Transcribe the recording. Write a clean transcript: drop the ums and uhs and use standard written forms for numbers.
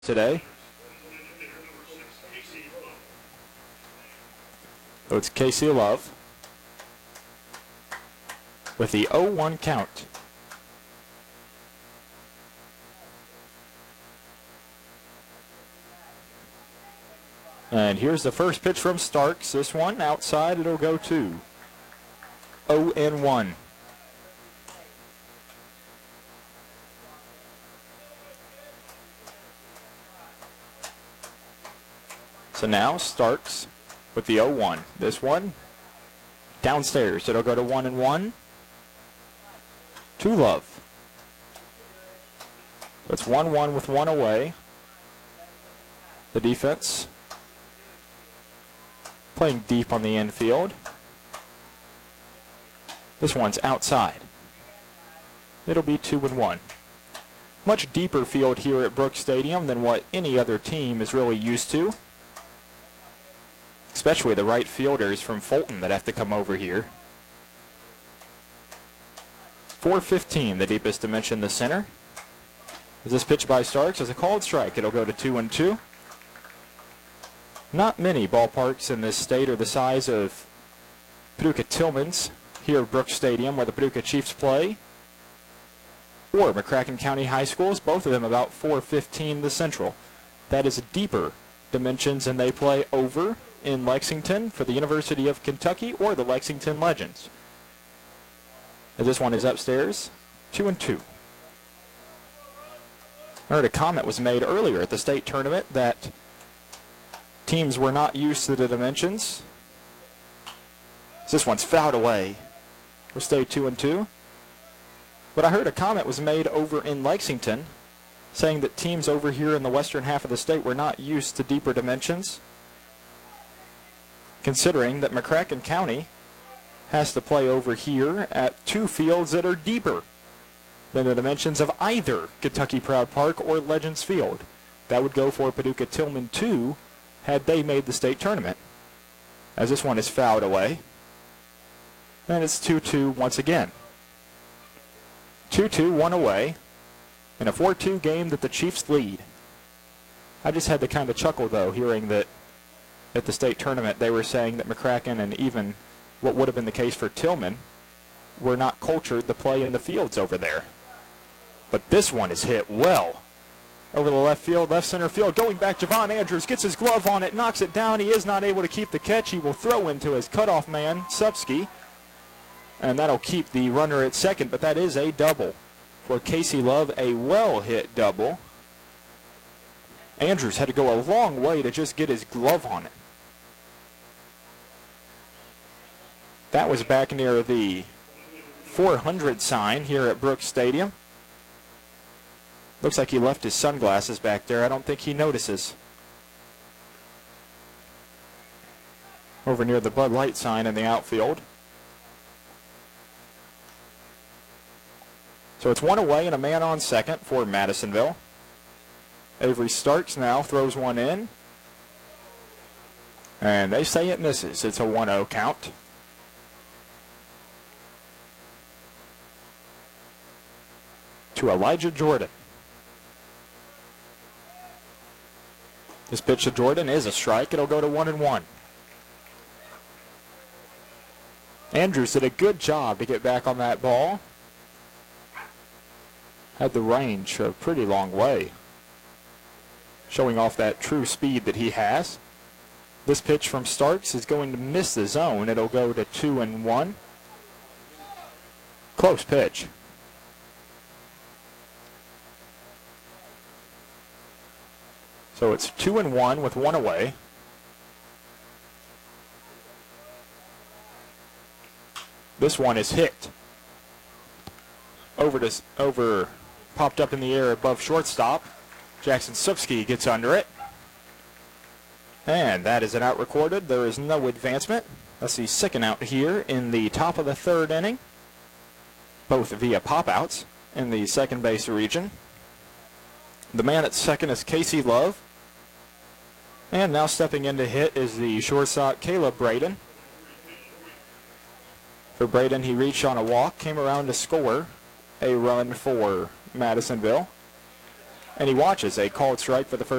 today. So it's Casey Love with the 0-1 count. And here's the first pitch from Starks. This one outside, it'll go to 0-1. So now Starks with the 0-1. This one downstairs. It'll go to 1-1. To Love. So it's 1-1 with one away. The defense playing deep on the infield. This one's outside. It'll be 2-1. Much deeper field here at Brooks Stadium than what any other team is really used to. Especially the right fielders from Fulton that have to come over here. 4-15, the deepest dimension, the center. As this pitch by Starks is a called strike. It'll go to 2-2. Not many ballparks in this state are the size of Paducah Tillman's here at Brooks Stadium, where the Paducah Chiefs play, or McCracken County High Schools, both of them about 4-15 the central. That is deeper dimensions than they play over in Lexington for the University of Kentucky or the Lexington Legends. As this one is upstairs, 2-2. I heard a comment was made earlier at the state tournament that teams were not used to the dimensions. This one's fouled away. We'll stay 2-2. But I heard a comment was made over in Lexington saying that teams over here in the western half of the state were not used to deeper dimensions, considering that McCracken County has to play over here at two fields that are deeper than the dimensions of either Kentucky Proud Park or Legends Field. That would go for Paducah Tillman 2 had they made the state tournament. As this one is fouled away. And it's 2-2 once again. 2-2, one away, in a 4-2 game that the Chiefs lead. I just had to kind of chuckle, though, hearing that at the state tournament they were saying that McCracken and even what would have been the case for Tillman were not cultured to play in the fields over there. But this one is hit well. Over the left field, left center field, going back, Javon Andrews gets his glove on it, knocks it down. He is not able to keep the catch. He will throw into his cutoff man, Supski. And that'll keep the runner at second, but that is a double for Casey Love, a well-hit double. Andrews had to go a long way to just get his glove on it. That was back near the 400 sign here at Brooks Stadium. Looks like he left his sunglasses back there. I don't think he notices. Over near the Bud Light sign in the outfield. So it's one away and a man on second for Madisonville. Avery Starks now throws one in. And they say it misses. It's a 1-0 count. To Elijah Jordan. This pitch to Jordan is a strike. It'll go to 1-1. Andrews did a good job to get back on that ball. Had the range a pretty long way, showing off that true speed that he has. This pitch from Starks is going to miss the zone. It'll go to 2-1. Close pitch. So it's 2-1 with one away. This one is hit. Over popped up in the air above shortstop. Jackson Supski gets under it. And that is an out recorded. There is no advancement. That's the second out here in the top of the third inning. Both via pop-outs in the second base region. The man at second is Casey Love. And now stepping in to hit is the shortstop Caleb Braden. For Braden, he reached on a walk, came around to score a run for Madisonville. And he watches a called strike for the first